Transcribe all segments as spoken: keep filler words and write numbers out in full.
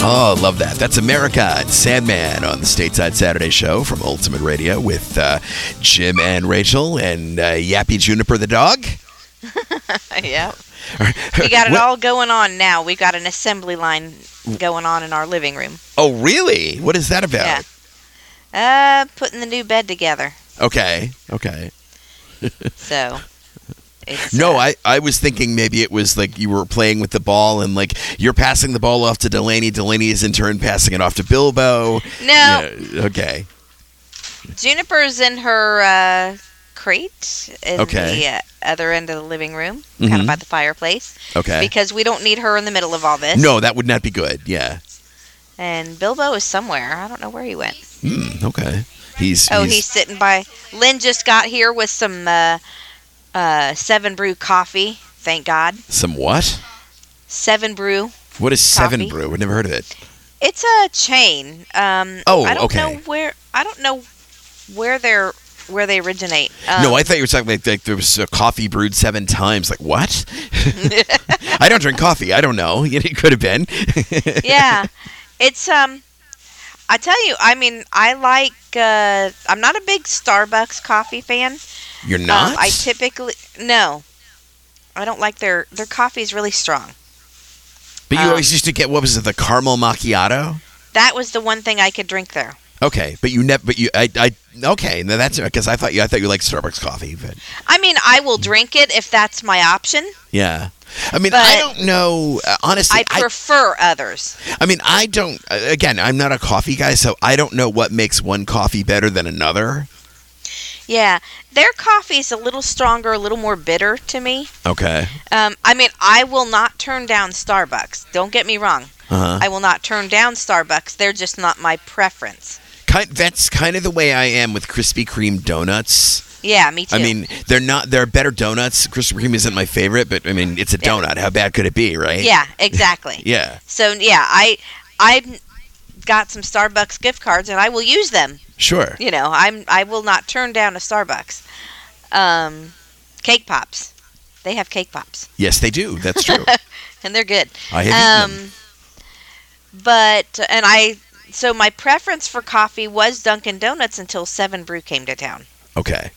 Oh, love that. That's America and Sandman on the Stateside Saturday Show from Ultimate Radio with uh, Jim and Rachel and uh, Yappy Juniper the dog. Yep. We got it what? all going on now. We've got an assembly line going on in our living room. Oh, really? What is that about? Yeah. Uh, putting the new bed together. Okay. Okay. So... It's, no, uh, I, I was thinking maybe it was like you were playing with the ball and like you're passing the ball off to Delaney. Delaney is in turn passing it off to Bilbo. No. Yeah, okay. Juniper's in her uh, crate in okay. the uh, other end of the living room, mm-hmm. kind of by the fireplace. Okay. Because we don't need her in the middle of all this. No, that would not be good. Yeah. And Bilbo is somewhere. I don't know where he went. Mm, okay. He's. Oh, he's... he's sitting by. Lynn just got here with some. Uh, Uh, Seven Brew coffee, thank God. Some what? Seven Brew. What is Seven coffee. Brew? I've never heard of it. It's a chain. Um, oh, I don't okay. know where. I don't know where they're where they originate. Um, no, I thought you were talking like, like there was a coffee brewed seven times. Like what? I don't drink coffee. I don't know. It could have been. Yeah, it's um. I tell you, I mean, I like. Uh, I'm not a big Starbucks coffee fan. You're not? Um, I typically no. I don't like their their coffee is really strong. But you um, always used to get what was it, the caramel macchiato? That was the one thing I could drink there. Okay, but you never. But you, I, I. Okay, now that's because I thought you. I thought you liked Starbucks coffee. But I mean, I will drink it if that's my option. Yeah. I mean, but I don't know. Uh, honestly, I prefer I, others. I mean, I don't. Uh, again, I'm not a coffee guy, so I don't know what makes one coffee better than another. Yeah, their coffee is a little stronger, a little more bitter to me. Okay. Um, I mean, I will not turn down Starbucks. Don't get me wrong. Uh-huh. I will not turn down Starbucks. They're just not my preference. Kind, that's kind of the way I am with Krispy Kreme donuts. Yeah, me too. I mean, they're not. They're better donuts. Krispy Kreme isn't my favorite, but I mean, it's a donut. How bad could it be, right? Yeah, exactly. Yeah. So yeah, I I got some Starbucks gift cards, and I will use them. Sure. You know, I'm I will not turn down a Starbucks. Um, cake pops, they have cake pops. Yes, they do. That's true. And they're good. I have um, eaten them. But and I so my preference for coffee was Dunkin' Donuts until Seven Brew came to town. Okay.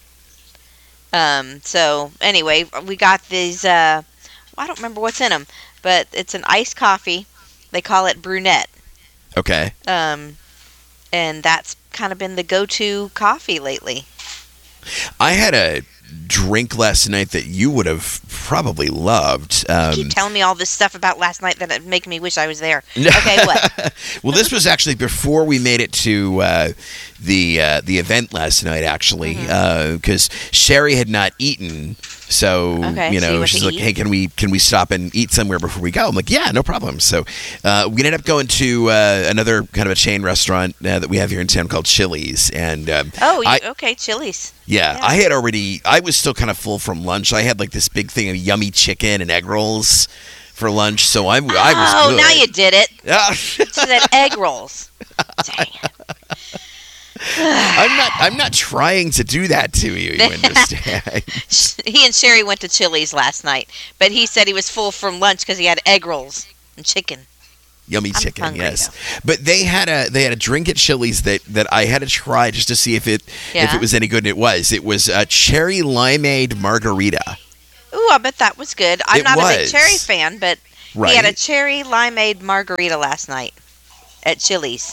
Um. So anyway, we got these. Uh, I don't remember what's in them, but it's an iced coffee. They call it brunette. Okay. Um, and that's kind of been the go-to coffee lately. I had a drink last night that you would have probably loved. Um, you keep telling me all this stuff about last night that it make me wish I was there. Okay, what? Well, this was actually before we made it to uh, the uh, the event last night, actually, because mm-hmm. uh, Sherry had not eaten. So okay, you know, so you she's like, eat? "Hey, can we can we stop and eat somewhere before we go?" I'm like, "Yeah, no problem." So uh, we ended up going to uh, another kind of a chain restaurant uh, that we have here in town called Chili's, and um, oh, you, I, okay, Chili's. Yeah, yeah, I had already. I was still kind of full from lunch. I had like this big thing of yummy chicken and egg rolls for lunch, so I, I was. Oh, good. now you did it. Yeah. She said egg rolls. Dang it. I'm not. I'm not trying to do that to you. You understand? He and Sherry went to Chili's last night, but he said he was full from lunch because he had egg rolls and chicken. Yummy I'm chicken, hungry, yes. though. But they had a they had a drink at Chili's that, that I had to try just to see if it Yeah. if it was any good. And it was. It was a cherry limeade margarita. Ooh, I bet that was good. I'm It not a big was. cherry fan, but Right. he had a cherry limeade margarita last night at Chili's.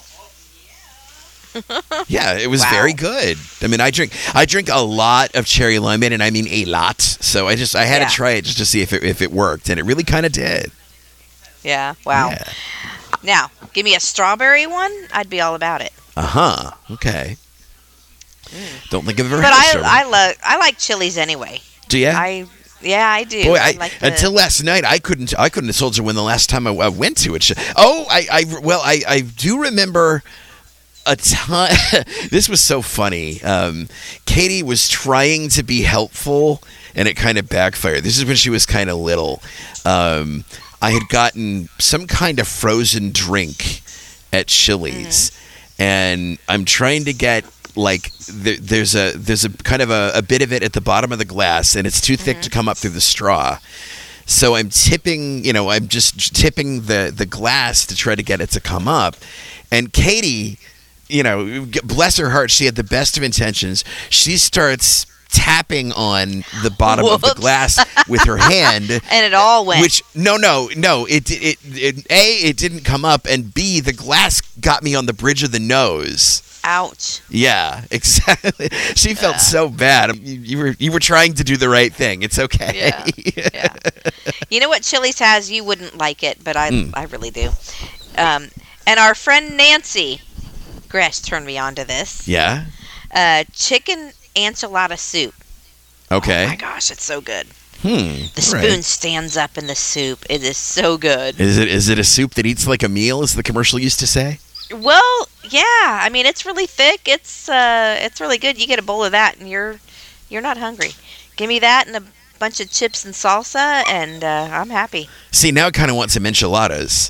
Yeah, it was Wow. very good. I mean, I drink I drink a lot of cherry limeade, and I mean a lot. So I just I had Yeah. to try it just to see if it if it worked, and it really kind of did. Yeah, wow. Yeah. Now, give me a strawberry one. I'd be all about it. Uh huh. Okay. Don't think I've ever But had a I, strawberry. I love, I like chilies anyway. Do you? I, yeah, I do. Boy, I, like the, until last night, I couldn't. I couldn't have told you when the last time I, I went to it. Oh, I, I well, I, I do remember a time. This was so funny. Um, Katie was trying to be helpful, and it kind of backfired. This is when she was kind of little. Um, I had gotten some kind of frozen drink at Chili's, mm-hmm. and I'm trying to get. Like there, there's a there's a kind of a, a bit of it at the bottom of the glass, and it's too thick mm-hmm. to come up through the straw. So I'm tipping, you know, I'm just tipping the, the glass to try to get it to come up. And Katie, you know, bless her heart, she had the best of intentions. She starts tapping on the bottom Whoops. of the glass with her hand. And it all went. Which, no, no, no. It, it, it, A, it didn't come up. And B, the glass got me on the bridge of the nose. Ouch. Yeah, exactly. She felt Yeah. so bad. You, you were you were trying to do the right thing. It's okay. Yeah. Yeah. You know what Chili's has? You wouldn't like it, but I Mm. I really do. Um, and our friend Nancy Gresh turned me on to this. Yeah? Uh, chicken enchilada soup. Okay. Oh my gosh, it's so good. Hmm. The all spoon right. stands up in the soup. It is so good. Is it is it a soup that eats like a meal, as the commercial used to say? Well, yeah. I mean, it's really thick. It's uh, it's really good. You get a bowl of that, and you're you're not hungry. Give me that and a bunch of chips and salsa, and uh, I'm happy. See, now I kind of want some enchiladas.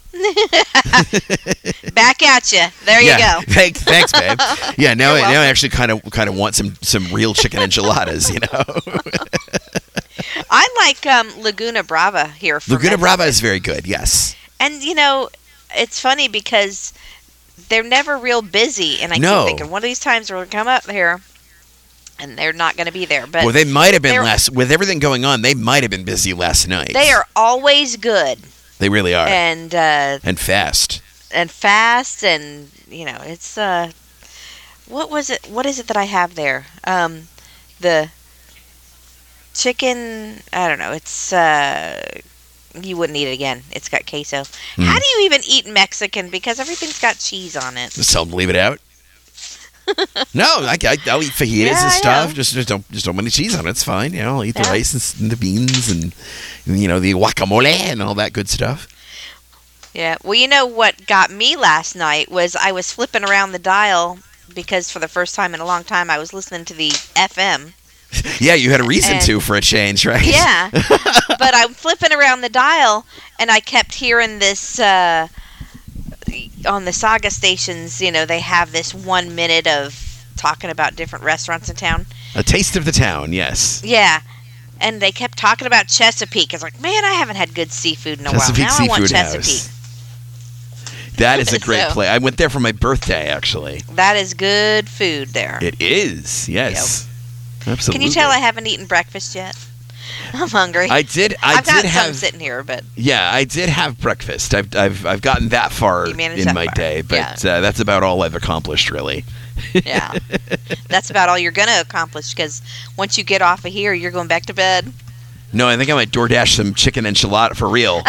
Back at you. There yeah. you go. Thanks, thanks, babe. Yeah, now You're I, now I welcome. actually kind of kind of want some some real chicken enchiladas. You know, I like um, Laguna Brava here. From Laguna Mexico. Brava is very good. Yes. And you know, it's funny because they're never real busy, and I No. keep thinking one of these times we're gonna come up here, and they're not gonna be there. But Well, they might have been they're- last with everything going on. They might have been busy last night. they are always good They really are. and uh, And fast. and fast, and you know, it's uh, what was it? What is it that I have there? Um, the chicken. I don't know. It's uh. You wouldn't eat it again. It's got queso. Hmm. How do you even eat Mexican? Because everything's got cheese on it. Just tell them to leave it out. No, I, I, I'll eat fajitas Yeah, and I stuff. know. Just, just don't, just don't put any cheese on it. It's fine. You know, I'll eat the Yeah. rice and, s- and the beans and, you know, the guacamole and all that good stuff. Yeah. Well, you know what got me last night was I was flipping around the dial because for the first time in a long time I was listening to the F M. Yeah, you had a reason And- to for a change, right? Yeah. But I'm flipping around the dial and I kept hearing this uh, on the Saga stations. You know, they have this one minute of talking about different restaurants in town. A taste of the town, yes. Yeah. And they kept talking about Chesapeake. It's like, man, I haven't had good seafood in a Chesapeake while. Now I want Seafood Chesapeake. House. That is a great So- place. I went there for my birthday, actually. That is good food there. It is, yes. Absolutely. Can you tell I haven't eaten breakfast yet? I'm hungry. I did. I have got did some have. sitting here, but Yeah, I did have breakfast. I've I've I've gotten that far You managed in that my far. day, but Yeah. uh, that's about all I've accomplished, really. yeah, that's about all you're gonna accomplish. Because once you get off of here, you're going back to bed. No, I think I might DoorDash some chicken enchilada for real.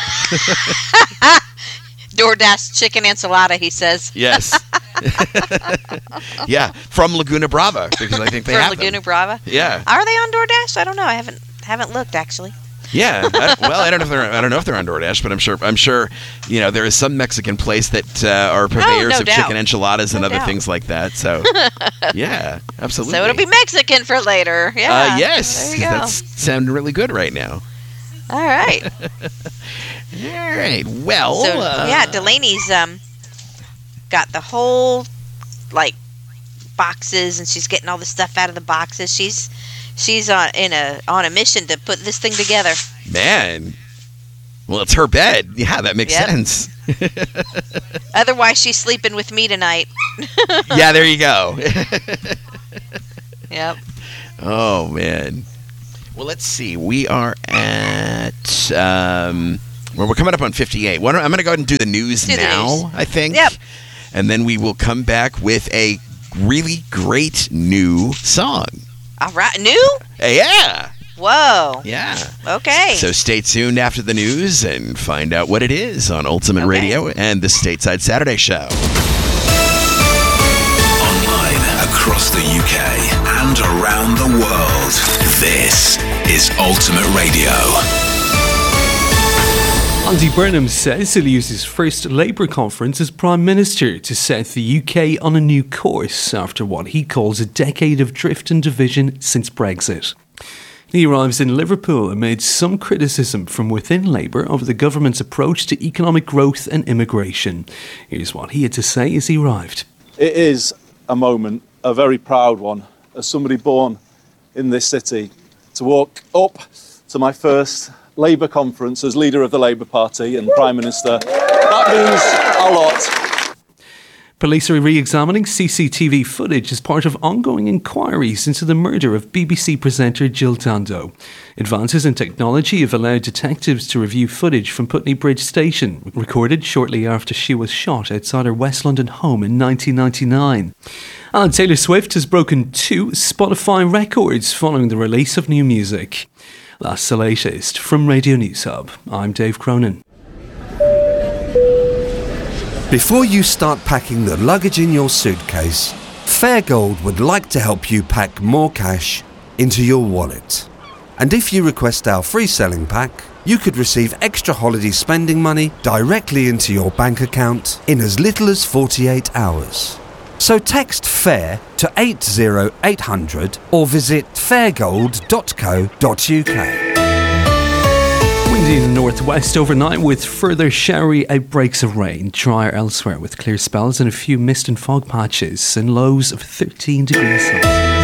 DoorDash chicken enchilada, he says. Yes. Yeah, from Laguna Brava because I think they From have Laguna them. Brava. Yeah, Are they on DoorDash? I don't know. I haven't haven't looked actually. yeah. I, well, I don't know if they're I don't know if they're on DoorDash, but I'm sure I'm sure you know there is some Mexican place that uh, are purveyors Oh, no of doubt. chicken enchiladas and No other doubt. things like that. So, yeah, absolutely. So it'll be Mexican for later. Yeah. Uh, yes, There you go. that's sounding really good right now. All right. All right. Well, So uh, yeah, Delaney's um got the whole like boxes, and she's getting all the stuff out of the boxes. She's she's on in a on a mission to put this thing together. man. Well, it's her bed. Yeah, that makes Yep. sense. Otherwise, she's sleeping with me tonight. Yeah, there you go. Yep. Oh man. Well, let's see. We are at um, well, we're coming up on fifty-eight. Why don't, I'm going to go ahead and do the news Do the now. news. I think. Yep. And then we will come back with a really great new song. All right. New? Uh, yeah. Whoa. Yeah. Okay. So stay tuned after the news and find out what it is on Ultimate Okay. Radio and the Stateside Saturday Show. Online across the U K and around the world. This is Ultimate Radio. Andy Burnham says he'll use his first Labour conference as Prime Minister to set the U K on a new course after what he calls a decade of drift and division since Brexit. He arrives in Liverpool amid some criticism from within Labour over the government's approach to economic growth and immigration. Here's what he had to say as he arrived. It is a moment, a very proud one, as somebody born in this city, to walk up to my first Labour conference as leader of the Labour Party and Prime Minister. That means a lot. Police are re-examining C C T V footage as part of ongoing inquiries into the murder of B B C presenter Jill Dando. Advances in technology have allowed detectives to review footage from Putney Bridge Station, recorded shortly after she was shot outside her West London home in nineteen ninety-nine. And Taylor Swift has broken two Spotify records following the release of new music. That's the latest from Radio News Hub. I'm Dave Cronin. Before you start packing the luggage in your suitcase, Fairgold would like to help you pack more cash into your wallet. And if you request our free selling pack, you could receive extra holiday spending money directly into your bank account in as little as forty-eight hours. So text FAIR to eight zero eight hundred or visit fairgold dot co dot uk. Windy in the northwest overnight with further showery outbreaks of rain. Drier elsewhere with clear spells and a few mist and fog patches and lows of thirteen degrees Celsius.